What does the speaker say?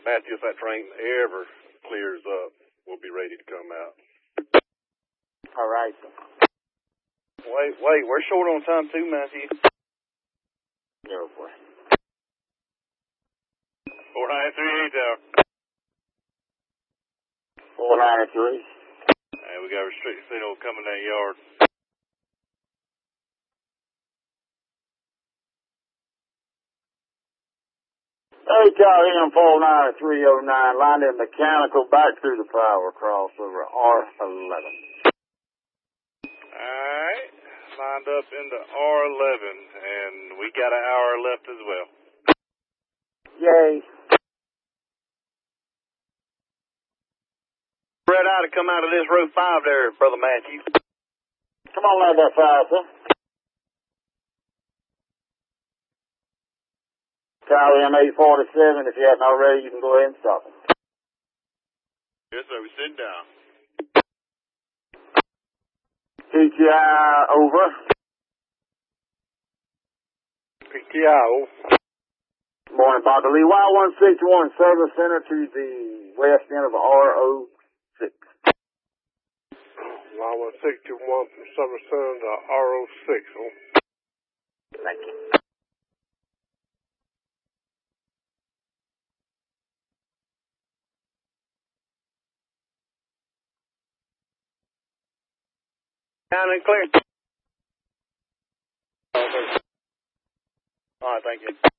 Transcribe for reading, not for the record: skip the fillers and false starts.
Matthew, if that train ever clears up, we'll be ready to come out. All right. Wait, we're short on time too, Matthew. No, boy. 493 tower. 493. Hey, we got a restricted signal coming that yard. Hey, Charlie, M49309, lined in mechanical back through the power crossover R11. Alright, lined up into R11, and we got an hour left as well. Yay. Red eye to come out of this row 5 there, Brother Matthew. Come on, land that 5, sir. Charlie, M847, if you hadn't already, you can go ahead and stop him. Yes, sir, we sit down. PTI, over. PTI, over. Morning, Bob Lee. Y161, service center to the west end of RO6. Y161 from Summer Sun to RO6, oh. Thank you. Down and clear. All right, thank you.